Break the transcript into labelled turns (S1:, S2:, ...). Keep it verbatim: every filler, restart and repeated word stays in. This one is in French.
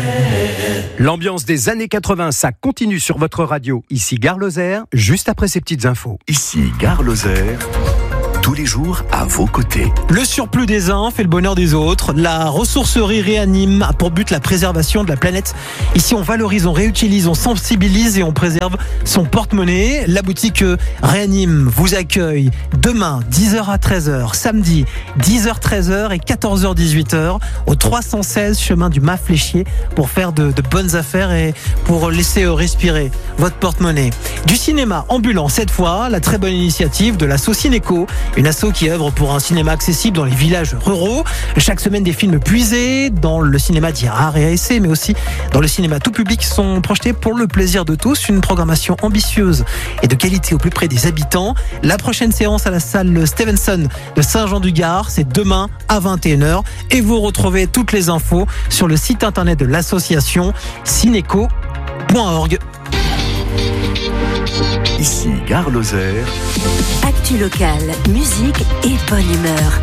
S1: L'ambiance des années quatre-vingts, ça continue sur votre radio. Ici Gare Lozère, juste après ces petites infos.
S2: Ici Gare Lozère, tous les jours à vos côtés.
S3: Le surplus des uns fait le bonheur des autres. La ressourcerie Réanime a pour but la préservation de la planète. Ici, on valorise, on réutilise, on sensibilise et on préserve son porte-monnaie. La boutique Réanime vous accueille demain, dix heures à treize heures, samedi, dix heures treize heures et quatorze heures dix-huit heures au trois cent seize chemin du Mas Fléchier pour faire de, de bonnes affaires et pour laisser respirer votre porte-monnaie. Du cinéma ambulant cette fois, la très bonne initiative de l'asso Cinéco, une asso qui œuvre pour un cinéma accessible dans les villages ruraux. Chaque semaine, des films puisés dans le cinéma dit rare et à essai, mais aussi dans le cinéma tout public sont projetés pour le plaisir de tous. Une programmation ambitieuse et de qualité au plus près des habitants. La prochaine séance à la salle Stevenson de Saint-Jean-du-Gard, c'est demain à vingt et une heures. Et vous retrouvez toutes les infos sur le site internet de l'association cinéco point org.
S2: Ici Gare Lozère.
S4: Actu locale, musique et bonne humeur.